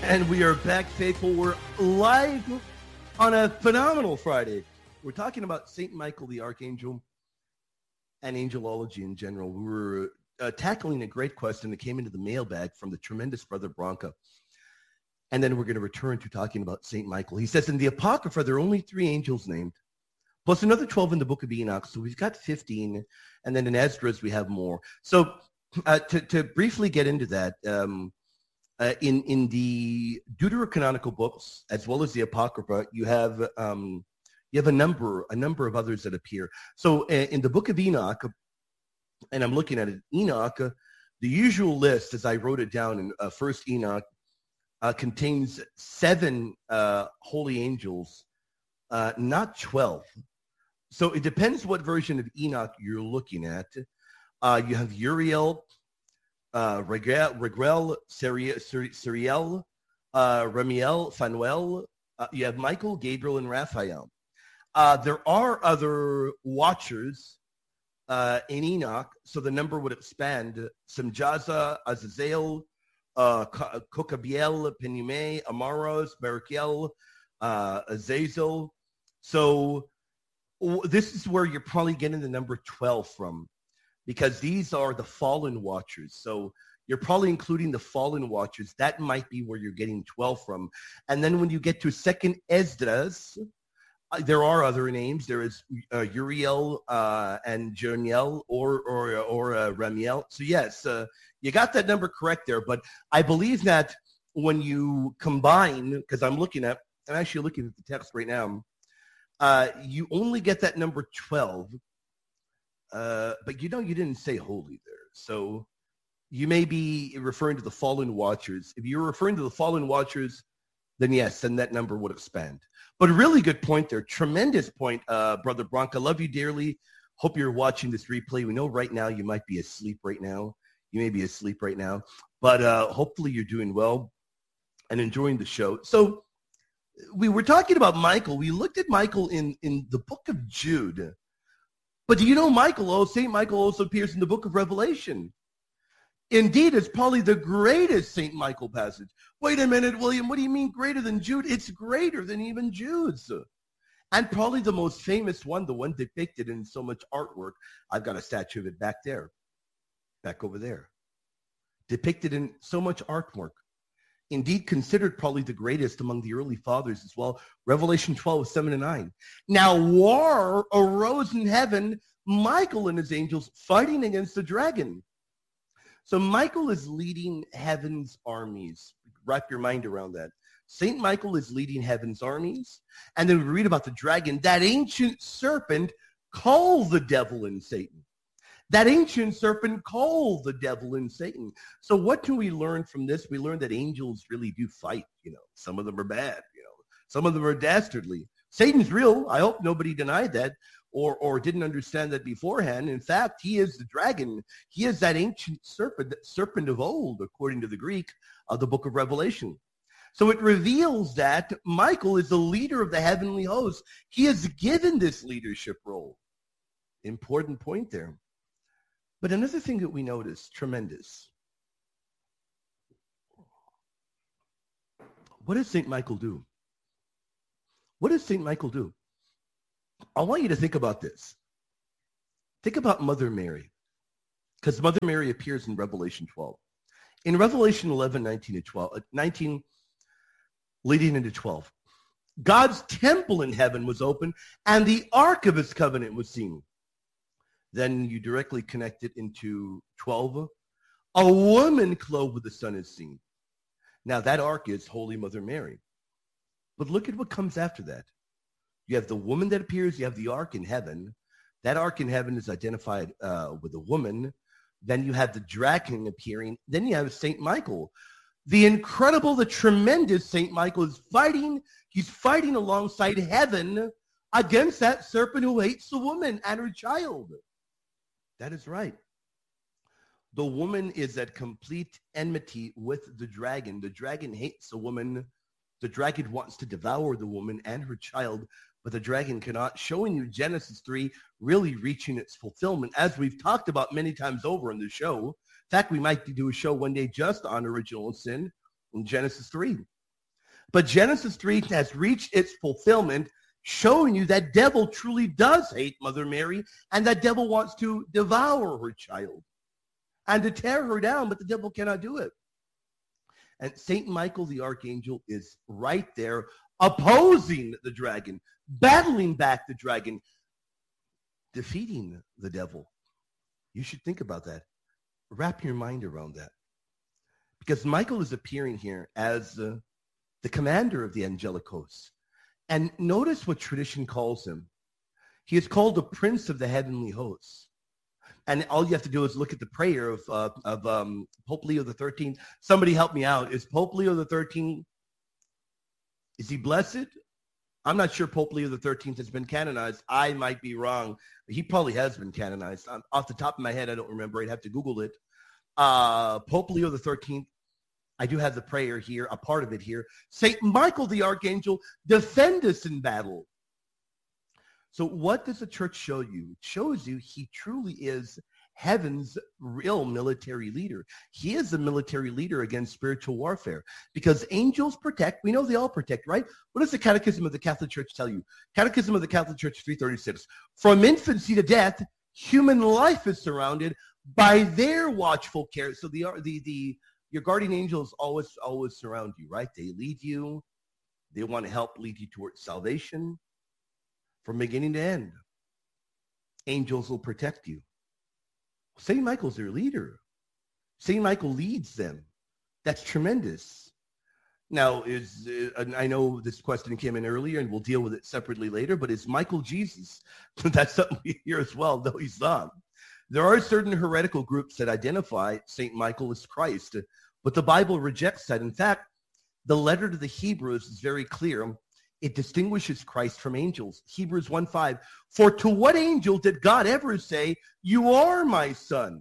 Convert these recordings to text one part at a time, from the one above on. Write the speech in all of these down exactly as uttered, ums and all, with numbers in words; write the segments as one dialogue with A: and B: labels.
A: And we are back, faithful. We're live on a phenomenal Friday. We're talking about Saint Michael the Archangel and angelology in general. We were uh, tackling a great question that came into the mailbag from the tremendous Brother Branca. And then we're going to return to talking about Saint Michael. He says, in the Apocrypha, there are only three angels named, plus another twelve in the book of Enoch. So we've got fifteen. And then in Esdras, we have more. So uh, to, to briefly get into that, um, Uh, in in the deuterocanonical books as well as the Apocrypha, you have um, you have a number a number of others that appear. So uh, in the book of Enoch, and I'm looking at it, Enoch, uh, the usual list as I wrote it down in uh, First Enoch uh, contains seven uh, holy angels, uh, not twelve. So it depends what version of Enoch you're looking at. Uh, you have Uriel, Uh, Regrel, Regrel, Suriel, uh, Ramiel, Fanuel. Uh, you have Michael, Gabriel, and Raphael. Uh, there are other watchers uh, in Enoch, so the number would expand. Simjaza, Azazel, uh, Kokabiel, Penume, Amaros, Barakiel, uh, Azazel. So w- this is where you're probably getting the number twelve from, because these are the fallen watchers. So you're probably including the fallen watchers. That might be where you're getting twelve from. And then when you get to Second Esdras, uh, there are other names. There is uh, Uriel uh, and Jerniel or or or uh, Ramiel. So yes, uh, you got that number correct there. But I believe that when you combine, because I'm looking at, I'm actually looking at the text right now, uh, you only get that number twelve. Uh, but you know, you didn't say holy there. So you may be referring to the fallen watchers. If you're referring to the fallen watchers, then yes, then that number would expand. But a really good point there. Tremendous point, uh, Brother Branca. Love you dearly. Hope you're watching this replay. We know right now you might be asleep right now. You may be asleep right now. But uh, hopefully you're doing well and enjoying the show. So we were talking about Michael. We looked at Michael in, in the book of Jude. But do you know Michael, oh, Saint Michael also appears in the book of Revelation. Indeed, it's probably the greatest Saint Michael passage. Wait a minute, William, what do you mean greater than Jude? It's greater than even Jude's. And probably the most famous one, the one depicted in so much artwork. I've got a statue of it back there, back over there. Depicted in so much artwork. Indeed, considered probably the greatest among the early fathers as well. Revelation twelve, seven and nine. Now war arose in heaven, Michael and his angels fighting against the dragon. So Michael is leading heaven's armies. Wrap your mind around that. Saint Michael is leading heaven's armies. And then we read about the dragon, that ancient serpent called the devil and Satan. That ancient serpent called the devil and Satan. So what can we learn from this? We learn that angels really do fight. You know, some of them are bad. You know, some of them are dastardly. Satan's real. I hope nobody denied that or or didn't understand that beforehand. In fact, he is the dragon. He is that ancient serpent, that serpent of old, according to the Greek of the book of Revelation. So it reveals that Michael is the leader of the heavenly host. He is given this leadership role. Important point there. But another thing that we notice, tremendous. What does Saint Michael do? What does Saint Michael do? I want you to think about this. Think about Mother Mary, because Mother Mary appears in Revelation twelve. In Revelation eleven, nineteen to twelve, nineteen leading into twelve, God's temple in heaven was open, and the ark of his covenant was seen. Then you directly connect it into twelve. A woman clothed with the sun is seen. Now that ark is Holy Mother Mary. But look at what comes after that. You have the woman that appears. You have the ark in heaven. That ark in heaven is identified uh, with a woman. Then you have the dragon appearing. Then you have Saint Michael. The incredible, the tremendous Saint Michael is fighting. He's fighting alongside heaven against that serpent who hates the woman and her child. That is right. The woman is at complete enmity with the dragon. The dragon hates the woman. The dragon wants to devour the woman and her child, but the dragon cannot, showing you Genesis three really reaching its fulfillment, as we've talked about many times over in the show. In fact, we might do a show one day just on original sin in Genesis three. But Genesis three has reached its fulfillment, showing you that devil truly does hate Mother Mary, and that devil wants to devour her child and to tear her down, but the devil cannot do it. And Saint Michael the Archangel is right there opposing the dragon, battling back the dragon, defeating the devil. You should think about that. Wrap your mind around that. Because Michael is appearing here as uh, the commander of the angelic hosts. And notice what tradition calls him. He is called the Prince of the Heavenly Hosts. And all you have to do is look at the prayer of, uh, of um, Pope Leo the thirteenth. Somebody help me out. Is Pope Leo the thirteenth, is he blessed? I'm not sure Pope Leo the thirteenth has been canonized. I might be wrong. He probably has been canonized. Um, off the top of my head, I don't remember. I'd have to Google it. Uh, Pope Leo the thirteenth, I do have the prayer here, a part of it here. Saint Michael the Archangel, defend us in battle. So what does the church show you? It shows you he truly is heaven's real military leader. He is the military leader against spiritual warfare because angels protect. We know they all protect, right? What does the Catechism of the Catholic Church tell you? Catechism of the Catholic Church three thirty-six. From infancy to death, human life is surrounded by their watchful care. So the the the your guardian angels always always surround you, right? They lead you. They want to help lead you towards salvation. From beginning to end, angels will protect you. Saint Michael's their leader. Saint Michael leads them. That's tremendous. Now, is uh, I know this question came in earlier, and we'll deal with it separately later, but is Michael Jesus? That's something we hear as well, though he's not. There are certain heretical groups that identify Saint Michael as Christ, but the Bible rejects that. In fact, the letter to the Hebrews is very clear. It distinguishes Christ from angels. Hebrews one five, for to what angel did God ever say, you are my son?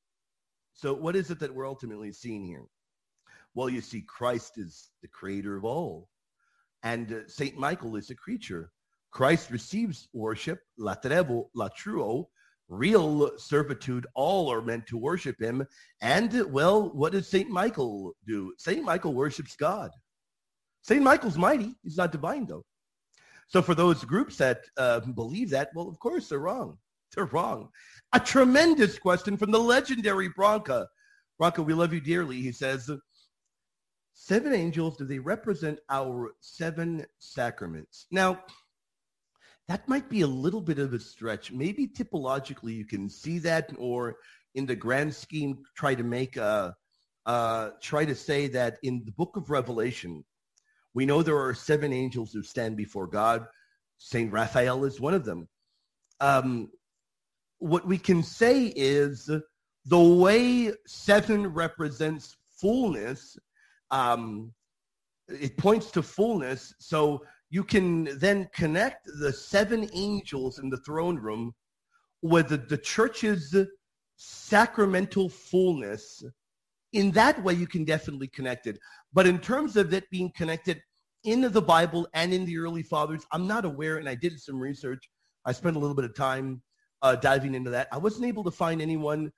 A: So what is it that we're ultimately seeing here? Well, you see, Christ is the creator of all. And uh, Saint Michael is a creature. Christ receives worship, latrevo, latruo, real servitude. All are meant to worship him. And, uh, well, what does Saint Michael do? Saint Michael worships God. Saint Michael's mighty. He's not divine, though. So for those groups that uh, believe that, well, of course, they're wrong. They're wrong. A tremendous question from the legendary Branca. Branca, we love you dearly. He says, seven angels, do they represent our seven sacraments? Now, that might be a little bit of a stretch. Maybe typologically you can see that, or in the grand scheme, try to make a, uh, try to say that in the book of Revelation, we know there are seven angels who stand before God. Saint Raphael is one of them. Um, what we can say is the way seven represents fullness, um, it points to fullness. So you can then connect the seven angels in the throne room with the, the church's sacramental fullness. In that way, you can definitely connect it. But in terms of it being connected in the Bible and in the early fathers, I'm not aware, and I did some research. I spent a little bit of time uh, diving into that. I wasn't able to find anyone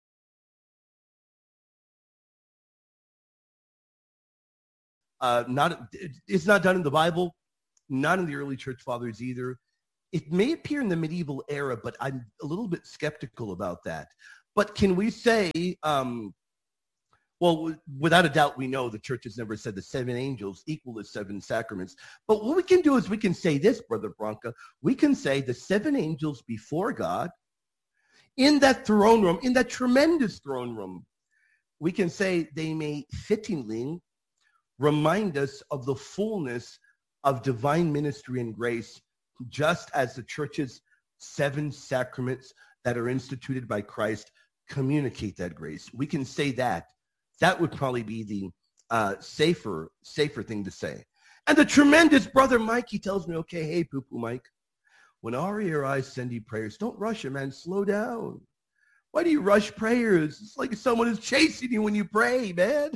A: uh, not it's not done in the Bible, not in the early church fathers either. It may appear in the medieval era, but I'm a little bit skeptical about that. But can we say, um, well, without a doubt, we know the church has never said the seven angels equal the seven sacraments. But what we can do is we can say this, Brother Branca. We can say the seven angels before God, in that throne room, in that tremendous throne room, we can say they may fittingly remind us of the fullness of divine ministry and grace, just as the church's seven sacraments that are instituted by Christ communicate that grace. We can say that. That would probably be the uh, safer, safer thing to say. And the tremendous Brother Mike, he tells me, okay, hey, poo-poo Mike, when Ari or I send you prayers, don't rush it, man. Slow down. Why do you rush prayers? It's like someone is chasing you when you pray, man.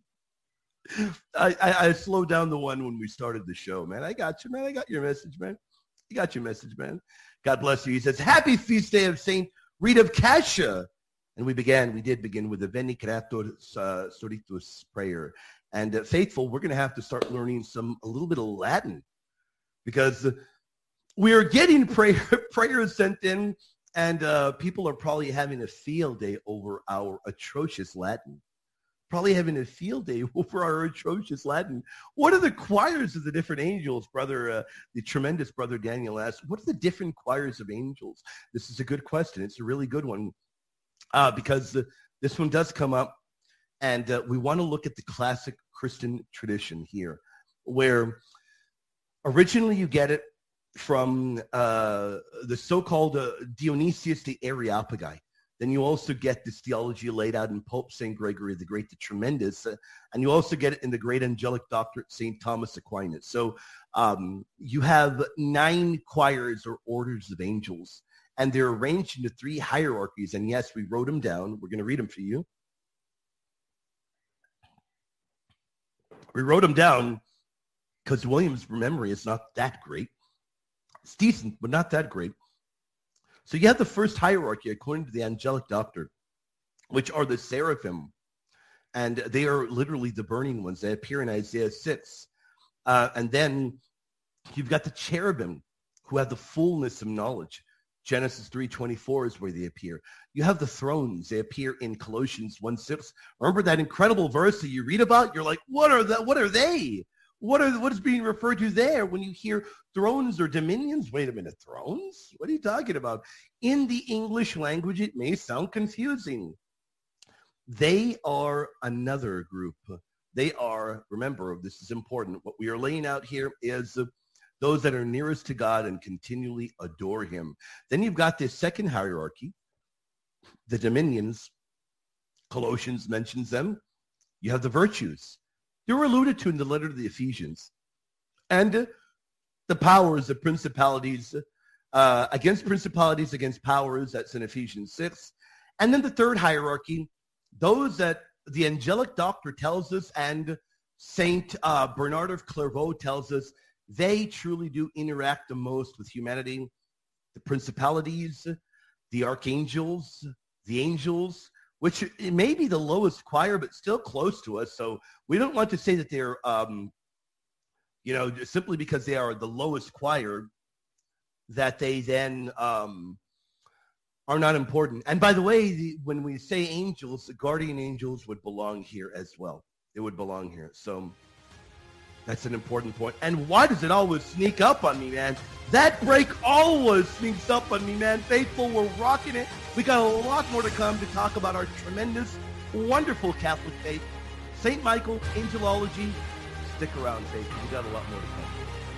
A: I, I, I slowed down the one when we started the show, man. I got you, man. I got your message, man. You got your message, man. God bless you. He says, happy feast day of Saint Rita of Cascia. And we began, we did begin with the Veni Creator uh, Soritus prayer. And uh, Faithful, we're going to have to start learning some a little bit of Latin because we are getting prayer, prayers sent in, and uh, people are probably having a field day over our atrocious Latin. Probably having a field day over our atrocious Latin. What are the choirs of the different angels, brother? Uh, the tremendous brother Daniel asked, what are the different choirs of angels? This is a good question. It's a really good one uh, because uh, this one does come up, and uh, we want to look at the classic Christian tradition here, where originally you get it from uh, the so-called uh, Dionysius the Areopagi. Then you also get this theology laid out in Pope Saint Gregory the Great, the Tremendous, uh, and you also get it in the great angelic doctorate, Saint Thomas Aquinas. So um, you have nine choirs or orders of angels, and they're arranged into three hierarchies. And yes, we wrote them down. We're going to read them for you. We wrote them down because William's memory is not that great. It's decent, but not that great. So you have the first hierarchy according to the angelic doctor, which are the seraphim. And they are literally the burning ones. They appear in Isaiah six. Uh, and then you've got the cherubim who have the fullness of knowledge. Genesis three twenty-four is where they appear. You have the thrones. They appear in Colossians one six. Remember that incredible verse that you read about? You're like, what are that? What are they? What are what is being referred to there when you hear thrones or dominions? Wait a minute, thrones? What are you talking about? In the English language, it may sound confusing. They are another group. They are, remember, this is important. What we are laying out here is those that are nearest to God and continually adore him. Then you've got this second hierarchy, the dominions. Colossians mentions them. You have the virtues. They were alluded to in the letter to the Ephesians. And the powers, the principalities, uh, against principalities, against powers, that's in Ephesians six. And then the third hierarchy, those that the angelic doctor tells us and Saint uh, Bernard of Clairvaux tells us they truly do interact the most with humanity. The principalities, the archangels, the angels, which it may be the lowest choir, but still close to us. So we don't want to say that they're, um, you know, simply because they are the lowest choir, that they then um, are not important. And by the way, the, when we say angels, the guardian angels would belong here as well. It would belong here. So that's an important point. And why does it always sneak up on me, man? That break always sneaks up on me, man. Faithful, we're rocking it. We got a lot more to come to talk about our tremendous, wonderful Catholic faith. Saint Michael, angelology. Stick around, Faithful. We got a lot more to come.